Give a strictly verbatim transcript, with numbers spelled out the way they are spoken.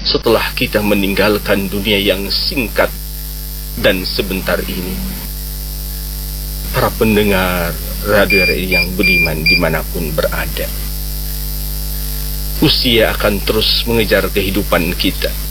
setelah kita meninggalkan dunia yang singkat dan sebentar ini. Para pendengar radio yang budiman dimanapun berada, usia akan terus mengejar kehidupan kita.